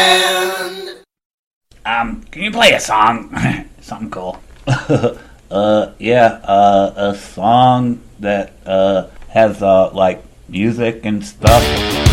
Can you play a song? Something cool. A song that has like music and stuff.